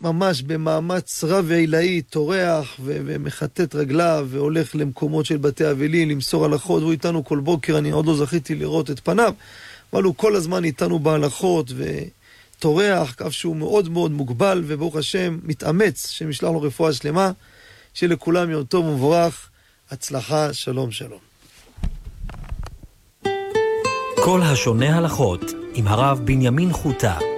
ממש במאמץ רב ועילאי, תורח ומחטט רגליו, והולך למקומות של בתי אבלים, למסור הלכות, והוא איתנו כל בוקר, אני עוד לא זכיתי לראות את פניו, אבל הוא כל הזמן איתנו בהלכות, ותורח, כף שהוא מאוד מאוד מוגבל, וברוך השם מתאמץ, שמשלח לו רפואה שלמה, שלכולם יום טוב ומבורך, הצלחה, שלום שלום. כל השונה הלכות, עם הרב בנימין חוטה.